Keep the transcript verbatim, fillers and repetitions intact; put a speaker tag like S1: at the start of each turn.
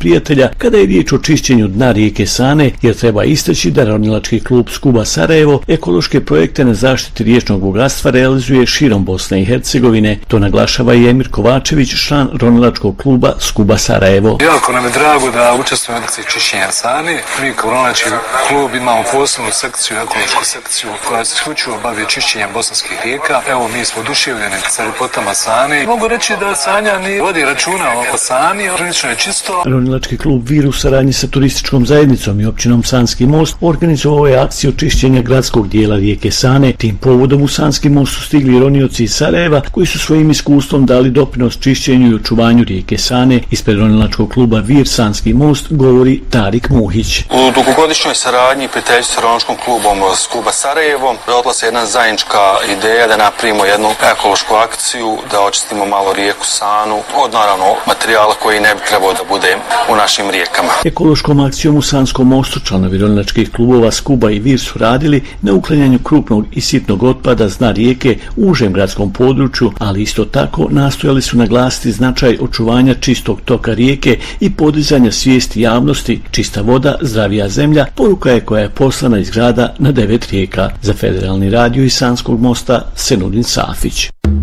S1: prijatelja kada je riječ o čišćenju dna rijeke Sane, jer treba istaći da ronilački klub Skuba Sarajevo ekološke projekte na zaštiti riječnog bogatstva realizuje širom Bosne i Hercegovine. To naglašava i Emir Kovačević, član ronilačkog kluba Skuba Sarajevo.
S2: Jako nam je drago da učestvujemo u akciji čišćenja Sane. Mi kao ronilački klub imamo posebnu sekciju, ekološku sekciju koja se isključivo bavi čišćenjem bosanskih rijeka. Evo, mi smo oduševljeni sa ljepotama Sane. Mogu reći da Sanja ne vodi računa o Sani, prilično je čisto.
S1: Ronilački klub Vir u saradnji sa turističkom zajednicom i općinom Sanski most organizovao je akciju čišćenja gradskog dijela rijeke Sane. Tim povodom u Sanski most su stigli ronioci iz Sarajeva koji su svojim iskustvom dali doprinos čišćenju i očuvanju rijeke Sane. Ispred ronilačkog kluba Vir Sanski most govori Tarik Muhić.
S3: U dugogodišnjoj saradnji i prijateljstvu sa ronilačkim klubom Skuba Sarajevo rodila se jedna zajednička ideja da napravimo jednu ekološku akciju, da očistimo malo rijeku Sanu od naravno materijala koji ne bi trebao da bude u našim rijekama.
S1: Ekološkom akcijom u Sanskom mostu članovi ronilačkih klubova Skuba i Vir su radili na uklanjanju krupnog i sitnog otpada s dna rijeke u užem gradskom području, ali isto tako nastojali su naglasiti značaj očuvanja čistog toka rijeke i podizanja svijesti javnosti. Čista voda, zdravija zemlja, poruka je koja je poslana iz grada na devet rijeka. Za Federalni radio iz Sanskog mosta, Senudin Safić.